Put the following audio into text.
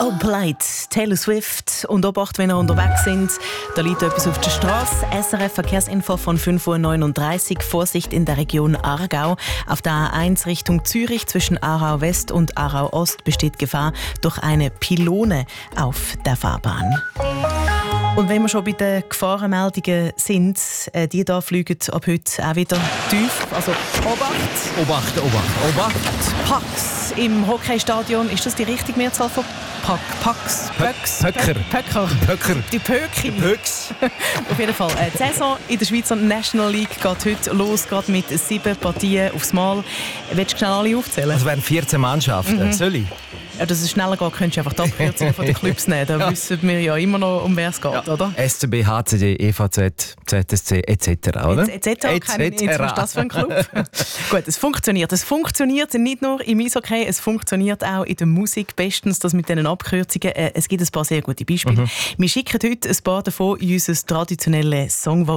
Oh, Blight, Taylor Swift und Obacht, wenn ihr unterwegs sind. Da liegt etwas auf der Straße. SRF Verkehrsinfo von 5:39 Uhr. Vorsicht in der Region Aargau. Auf der A1 Richtung Zürich zwischen Aarau West und Aarau Ost besteht Gefahr durch eine Pylone auf der Fahrbahn. Und wenn wir schon bei den Gefahrenmeldungen sind, die hier fliegen ab heute auch wieder tief. Also Obacht! Packs im Hockeystadion. Ist das die richtige Mehrzahl von Packs? Pöcker. Die Pöcks. Auf jeden Fall. Die Saison in der Schweizer National League geht heute los, geht mit 7 Partien aufs Mal. Willst du schnell alle aufzählen? Also wären 14 Mannschaften. Soll ich? Ja, dass es schneller geht, könntest du einfach die Abkürzungen von den Clubs nehmen. Da wissen wir ja immer noch, um wer es geht, oder? SCB, HCD, EVZ, ZSC etc. Oder? Etc. Kenne ich nicht. Was ist das für ein Club? Gut, es funktioniert. Es funktioniert nicht nur im Eishockey, es funktioniert auch in der Musik bestens, das mit diesen Abkürzungen. Es gibt ein paar sehr gute Beispiele. Wir schicken heute ein paar davon in unser traditionelles Songvoting.